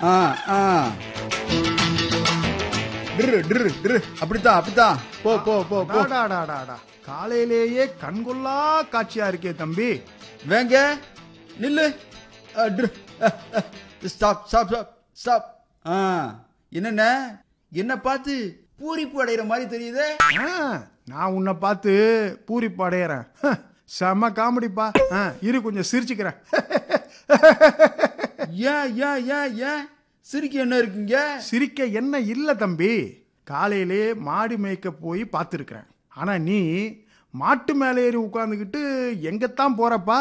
ஆ ஆ டிரு டிரு டிரு அப்படித்தான் அப்படித்தான். போ போ போ போ. டாடாடாடாடா. காலையிலேயே கண்கொள்ளா காட்சியா இருக்கே தம்பி. வேங்க நில்லு. Stop stop stop stop. ஆ என்னென்ன என்ன பார்த்து பூரிப்பு அடைகிற மாதிரி தெரியுதே. நான் உன்னை பார்த்து பூரிப்பு அடையறேன். செம காமெடிப்பா. இரு கொஞ்சம் சிரிச்சுக்கிறேன். ஏன் ஏன் ஏன் ஏன் சிரிக்க என்ன இருக்குங்க? சிரிக்க என்ன இல்ல தம்பி. காலையிலே மாடு மேய்க்க போய் பார்த்துருக்கிறேன். ஆனா நீ மாட்டு மேலே ஏறி உட்கார்ந்துக்கிட்டு எங்கத்தான் போறப்பா?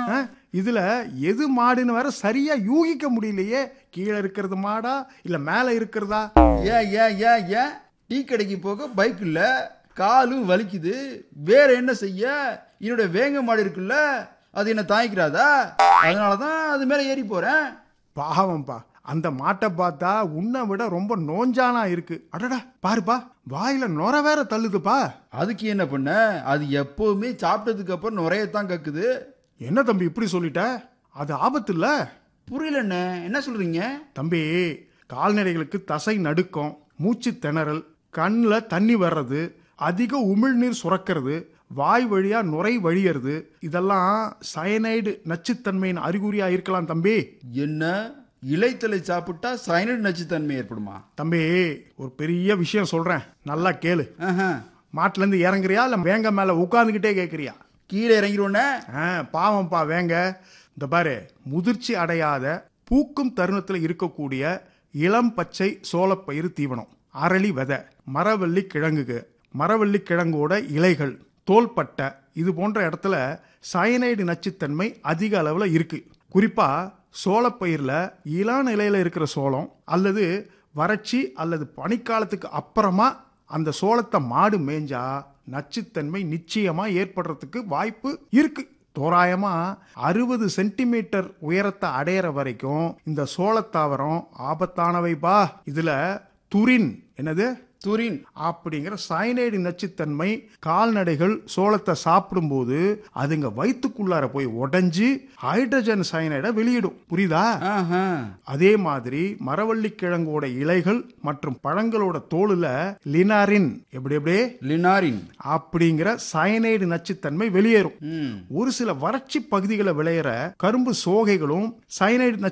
இதுல எது மாடுன்னு வேற சரியா யூகிக்க முடியலையே. கீழே இருக்கிறது மாடா இல்ல மேல இருக்கிறதா? ஏன் ஏன் ஏன் ஏன் டீ கடைக்கு போக பைக் இல்ல, காலும் வலிக்குது, வேற என்ன செய்ய? என்னோட வேங்க மாடு இருக்குல்ல, அது என்ன தாங்கிக்கிறாதா? அதனாலதான் அது மேல ஏறி போறேன். பாவம்பா, அந்த மாட்டை பார்த்தா உன்னை விட ரொம்ப நோஞ்சானா இருக்கு. அடடா பாருப்பா, வாயில நுர வேற தள்ளுதுப்பா. அதுக்கு என்ன பண்ண? அது எப்பவுமே சாப்பிட்டதுக்கு அப்புறம் நுரையத்தான் கக்குது. என்ன தம்பி இப்படி சொல்லிட்ட? அது ஆபத்து இல்ல? புரியல என்ன சொல்றீங்க தம்பி? கால்நடைகளுக்கு தசை நடுக்கம், மூச்சு திணறல், கண்ணில் தண்ணி வர்றது, அதிக உமிழ்நீர் சுரக்கிறது, வாய் வழியா நுரை வழியறது, இதெல்லாம் சயனைடு நச்சுத்தன்மையின் அறிகுறியா இருக்கலாம் தம்பி. என்ன இலைத்தலை சாப்பிட்டா சயனைடு நச்சுத்தன்மை ஏற்படுமா? தம்பி ஒரு பெரிய விஷயம் சொல்றேன், நல்லா கேளு. ஆஹா. மாட்டுல இருந்து இறங்குறியா இல்ல வேங்க மேல உட்கார்ந்துகிட்டே கேக்குறியா? கீழே இறங்கிடுவோன்னே. பாவம்பா வேங்க. இந்த பாரு, முதிர்ச்சி அடையாத பூக்கும் தருணத்துல இருக்கக்கூடிய இளம் பச்சை சோளப்பயிறு தீவனம், அரளி விதை, மரவள்ளி கிழங்குக, மரவள்ளி கிழங்கோட இலைகள், தோள்பட்டை, இது போன்ற இடத்துல சயனைடு நச்சுத்தன்மை அதிக அளவுல இருக்கு. குறிப்பா சோளப்பயிர்ல இளம் நிலையில இருக்கிற சோளம் அல்லது வறட்சி அல்லது பனிக்காலத்துக்கு அப்புறமா அந்த சோளத்தை மாடு மேய்ஞ்சா நச்சுத்தன்மை நிச்சயமா ஏற்படுறதுக்கு வாய்ப்பு இருக்கு. தோராயமா 60 சென்டிமீட்டர் உயரத்தை அடையிற வரைக்கும் இந்த சோளத்தாவரம் ஆபத்தானவைப்பா. இதுல துரின், என்னது துரின் அப்படிங்கிற சயனைடு நச்சுத்தன்மை கால்நடைகள் சோளத்தை சாப்பிடும்போது அதுங்க வயிற்றுக்குள்ளார போய் உடைஞ்சு ஹைட்ரஜன் சயனைடை வெளியிடும். புரியுதா? அதே மாதிரி மரவள்ளி கிழங்கோட இலைகள் மற்றும் பழங்களோட தோலுல லினாரின், எப்படி எப்படி லினாரின் அப்படிங்கிற சயனைடு நச்சுத்தன்மை வெளியேறும். ஒரு சில வறட்சி பகுதிகளை விளையிற கரும்பு சோகைகளும் சயனைடு